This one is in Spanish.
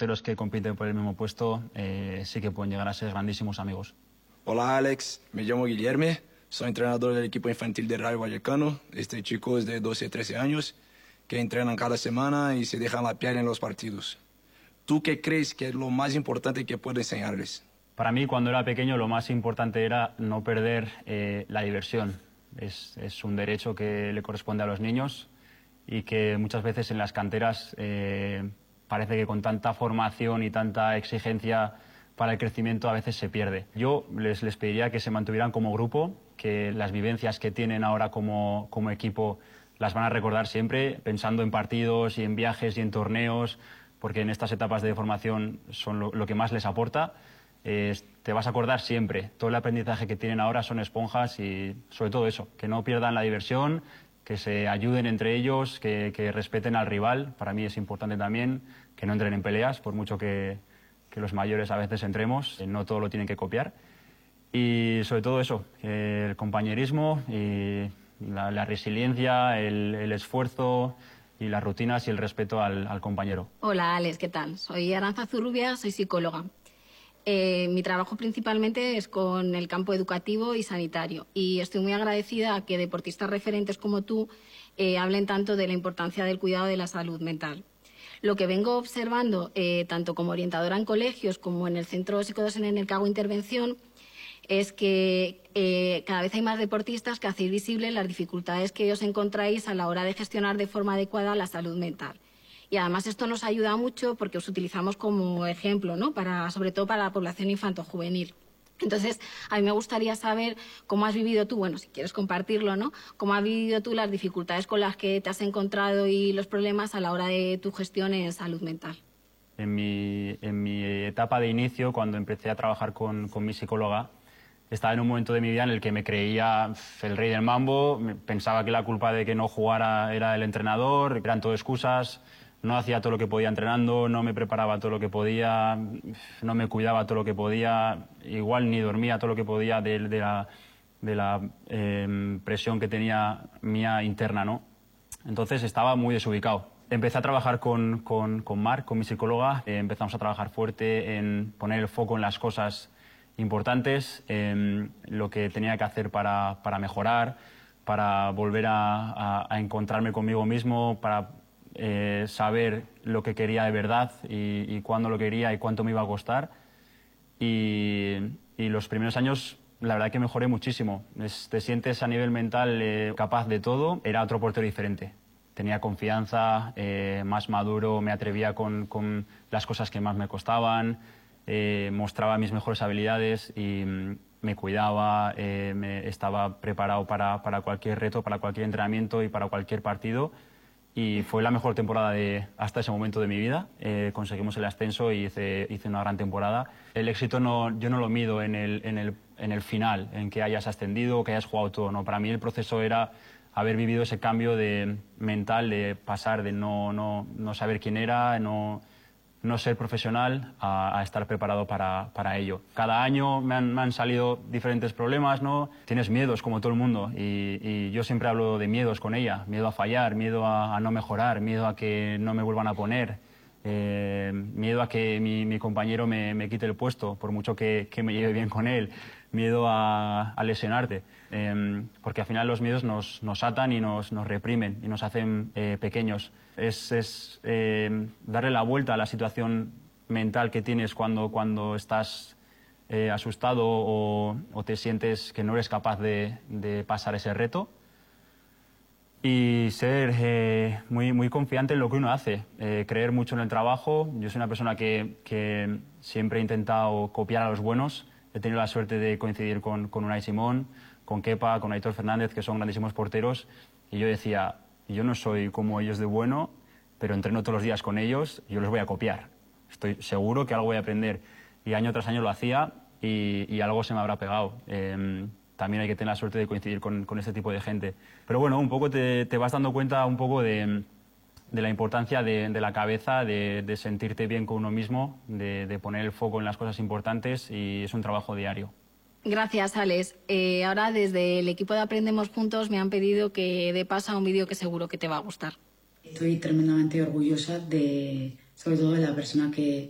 porteros que compiten por el mismo puesto sí que pueden llegar a ser grandísimos amigos. Hola Alex, me llamo Guilherme, soy entrenador del equipo infantil del Rayo Vallecano. Chicos de 12 a 13 años que entrenan cada semana y se dejan la piel en los partidos. ¿Tú qué crees que es lo más importante que puedo enseñarles? Para mí, cuando era pequeño, lo más importante era no perder la diversión. Es un derecho que le corresponde a los niños y que muchas veces en las canteras parece que con tanta formación y tanta exigencia para el crecimiento a veces se pierde. Yo les pediría que se mantuvieran como grupo, que las vivencias que tienen ahora como equipo las van a recordar siempre, pensando en partidos y en viajes y en torneos, porque en estas etapas de formación son lo que más les aporta. Te vas a acordar siempre. Todo el aprendizaje que tienen ahora son esponjas y sobre todo eso, que no pierdan la diversión, que se ayuden entre ellos, que respeten al rival. Para mí es importante también que no entren en peleas, por mucho que los mayores a veces entremos, no todo lo tienen que copiar. Y sobre todo eso, el compañerismo y la resiliencia, el esfuerzo y las rutinas y el respeto al compañero. Hola Alex, ¿qué tal? Soy Aranza Zurrubia, soy psicóloga. Mi trabajo principalmente es con el campo educativo y sanitario y estoy muy agradecida a que deportistas referentes como tú hablen tanto de la importancia del cuidado de la salud mental. Lo que vengo observando, tanto como orientadora en colegios como en el Centro Psicodosen en el que hago intervención, es que cada vez hay más deportistas que hacéis visibles las dificultades que os encontráis a la hora de gestionar de forma adecuada la salud mental. Y además esto nos ayuda mucho porque os utilizamos como ejemplo, ¿no? Sobre todo para la población infanto-juvenil. Entonces, a mí me gustaría saber cómo has vivido tú, bueno, si quieres compartirlo, ¿no? Cómo has vivido tú las dificultades con las que te has encontrado y los problemas a la hora de tu gestión en salud mental. En mi etapa de inicio, cuando empecé a trabajar con mi psicóloga, estaba en un momento de mi vida en el que me creía el rey del mambo, pensaba que la culpa de que no jugara era el entrenador, eran todo excusas. No hacía todo lo que podía entrenando, no me preparaba todo lo que podía, no me cuidaba todo lo que podía, igual ni dormía todo lo que podía de la presión que tenía mía interna, ¿no? Entonces estaba muy desubicado. Empecé a trabajar con Mar, con mi psicóloga, empezamos a trabajar fuerte en poner el foco en las cosas importantes, lo que tenía que hacer para mejorar, para volver a encontrarme conmigo mismo, para saber lo que quería de verdad y cuándo lo quería y cuánto me iba a costar. Y los primeros años, la verdad que mejoré muchísimo. Te sientes a nivel mental capaz de todo. Era otro portero diferente. Tenía confianza, más maduro, me atrevía con las cosas que más me costaban, mostraba mis mejores habilidades y me cuidaba, estaba preparado para cualquier reto, para cualquier entrenamiento y para cualquier partido. Y fue la mejor temporada hasta ese momento de mi vida. Conseguimos el ascenso y hice una gran temporada. El éxito yo no lo mido en el final, en que hayas ascendido o que hayas jugado todo. No, para mí el proceso era haber vivido ese cambio mental, de pasar de no saber quién era, no ser profesional a estar preparado para ello. Cada año me han salido diferentes problemas, ¿no? Tienes miedos como todo el mundo y yo siempre hablo de miedos con ella, miedo a fallar, miedo a no mejorar, miedo a que no me vuelvan a poner, miedo a que mi compañero me quite el puesto, por mucho que me lleve bien con él, miedo a lesionarte, porque al final los miedos nos atan y nos reprimen y nos hacen pequeños. Es darle la vuelta a la situación mental que tienes cuando estás asustado o te sientes que no eres capaz de pasar ese reto y ser muy confiante en lo que uno hace, creer mucho en el trabajo. Yo soy una persona que siempre he intentado copiar a los buenos. He tenido la suerte de coincidir con Unai Simón, con Kepa, con Aitor Fernández, que son grandísimos porteros, y yo decía, yo no soy como ellos de bueno, pero entreno todos los días con ellos, yo les voy a copiar. Estoy seguro que algo voy a aprender. Y año tras año lo hacía y algo se me habrá pegado. También hay que tener la suerte de coincidir con este tipo de gente. Pero bueno, un poco te vas dando cuenta un poco de la importancia de la cabeza, de sentirte bien con uno mismo, de poner el foco en las cosas importantes, y es un trabajo diario. Gracias, Alex. Ahora desde el equipo de Aprendemos Juntos me han pedido que dé paso a un vídeo que seguro que te va a gustar. Estoy tremendamente orgullosa sobre todo de la persona que